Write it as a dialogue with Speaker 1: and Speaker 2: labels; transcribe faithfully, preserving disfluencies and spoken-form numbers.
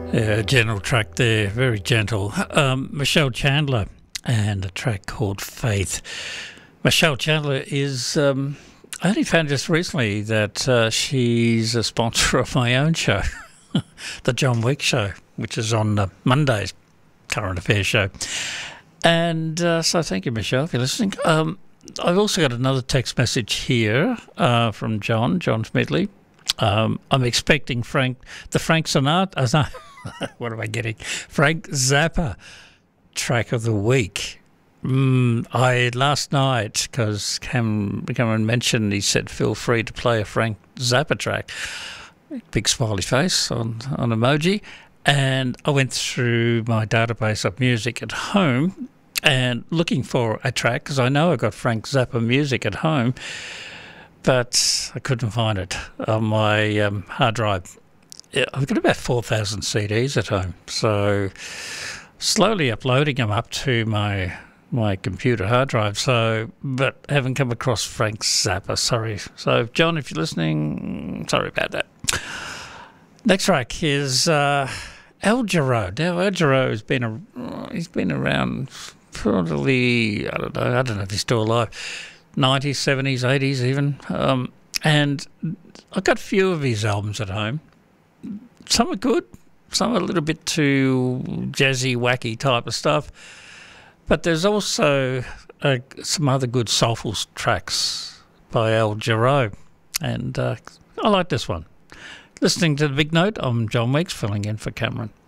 Speaker 1: Yeah, gentle track there, very gentle. Um, Michelle Chandler and a track called Faith. Michelle Chandler is, um, I only found just recently that uh, she's a sponsor of my own show, The John Week Show, which is on uh, Mondays, current affairs show. And uh, so thank you, Michelle, if you're listening. Um, I've also got another text message here uh, from John, John Smedley. Um, I'm expecting Frank, the Frank Sinatra, uh, no, what am I getting? Frank Zappa track of the week. Mm, I last night, because Cam, Cameron mentioned, he said feel free to play a Frank Zappa track. Big smiley face on, on emoji. And I went through my database of music at home and looking for a track, because I know I got Frank Zappa music at home, but I couldn't find it on my um, hard drive. I've got about four thousand C Ds at home, so slowly uploading them up to my my computer hard drive, so but haven't come across Frank Zappa, sorry. So, John, if you're listening, sorry about that. Next track is uh, El Giro. Now, El Giro has been, a, he's been around probably, I don't know, I don't know if he's still alive, nineties, seventies, eighties even. Um, and I've got a few of his albums at home. Some are good, some are a little bit too jazzy, wacky type of stuff. But there's also uh, some other good soulful tracks by El Giro. And uh, I like this one. Listening to The Big Note, I'm John Weeks, filling in for Cameron.